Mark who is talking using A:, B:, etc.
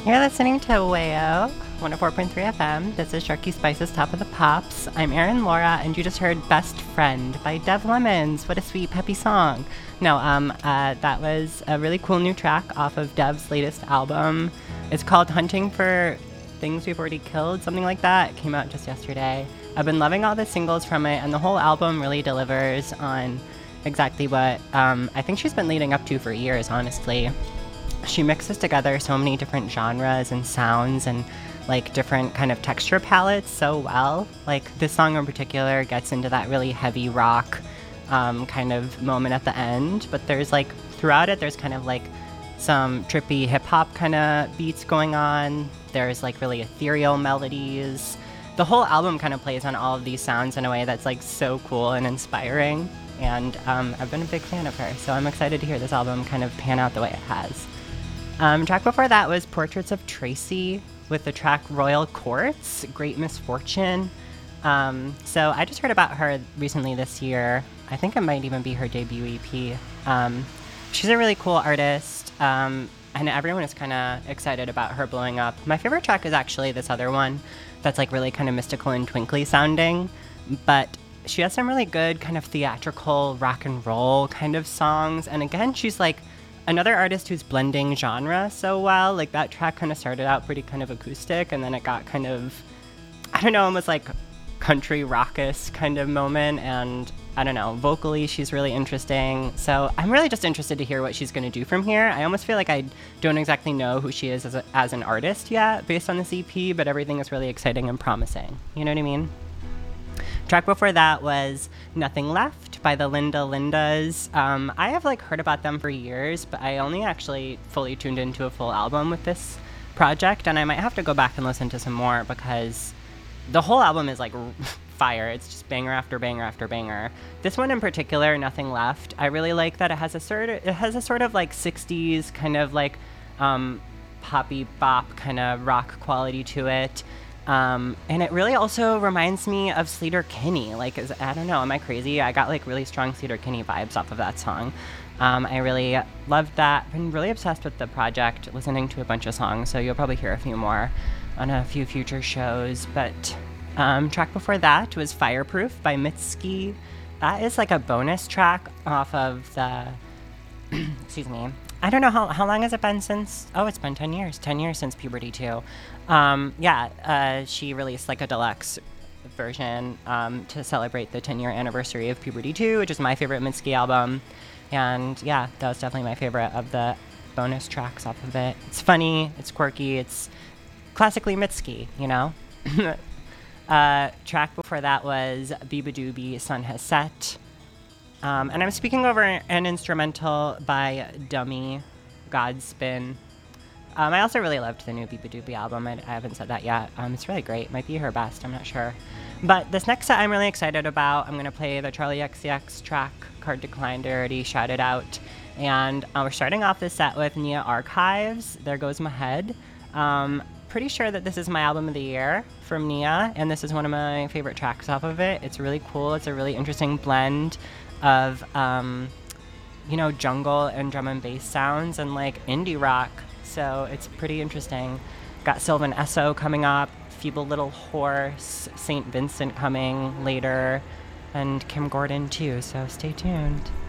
A: You're listening to WAYO 104.3 FM. This is Sharky Spice's Top of the Pops. I'm Erin Laura, and you just heard Best Friend by Dev Lemons. What a sweet, peppy song. No, that was a really cool new track off of Dev's latest album. It's called Hunting for Things We've Already Killed, something like that. It came out just yesterday. I've been loving all the singles from it, and the whole album really delivers on exactly what I think she's been leading up to for years, honestly. She mixes together so many different genres and sounds and like different kind of texture palettes so well. Like this song in particular gets into that really heavy rock kind of moment at the end, but there's like throughout it there's kind of like some trippy hip hop kind of beats going on. There's like really ethereal melodies. The whole album kind of plays on all of these sounds in a way that's like so cool and inspiring. And I've been a big fan of her, so I'm excited to hear this album kind of pan out the way it has. Track before that was Portraits of Tracy with the track Royal Courts, Great Misfortune. So I just heard about her recently this year. I think it might even be her debut EP. She's a really cool artist, and everyone is kind of excited about her blowing up. My favorite track is actually this other one that's like really kind of mystical and twinkly sounding, but she has some really good kind of theatrical rock and roll kind of songs. And again, she's like another artist who's blending genre so well. Like that track kind of started out pretty kind of acoustic, and then it got kind of, I don't know, almost like country raucous kind of moment. And I don't know, vocally she's really interesting. So I'm really just interested to hear what she's going to do from here. I almost feel like I don't exactly know who she is as an artist yet based on this EP, but everything is really exciting and promising. You know what I mean? Track before that was Nothing Left by the Linda Lindas. I have like heard about them for years, but I only actually fully tuned into a full album with this project, and I might have to go back and listen to some more because the whole album is like fire. It's just banger after banger after banger. This one in particular, Nothing Left, I really like that it has a sort of like 60s kind of like poppy bop kind of rock quality to it. And it really also reminds me of Sleater-Kinney. Like, I don't know, am I crazy? I got like really strong Sleater-Kinney vibes off of that song. I really loved that. Been really obsessed with the project, listening to a bunch of songs, so you'll probably hear a few more on a few future shows. But track before that was Fireproof by Mitski. That is like a bonus track off of the excuse me. I don't know how long has it been since? Oh, it's been 10 years. 10 years since Puberty 2. She released like a deluxe version to celebrate the 10-year anniversary of Puberty 2, which is my favorite Mitski album. And yeah, that was definitely my favorite of the bonus tracks off of it. It's funny, it's quirky, it's classically Mitski, you know? Track before that was Beabadoobie, Sun Has Set. And I'm speaking over an instrumental by Dummy, Godspin. I also really loved the new Beabadoobie album. I haven't said that yet. It's really great. Might be her best. I'm not sure. But this next set I'm really excited about. I'm going to play the Charlie XCX track, Card Declined. I already shouted out. And we're starting off this set with Nia Archives, There Goes My Head. Pretty sure that this is my album of the year from Nia, and this is one of my favorite tracks off of it. It's really cool. It's a really interesting blend of, jungle and drum and bass sounds and like indie rock. So it's pretty interesting. Got Sylvan Esso coming up, Feeble Little Horse, St. Vincent coming later, and Kim Gordon too. So stay tuned.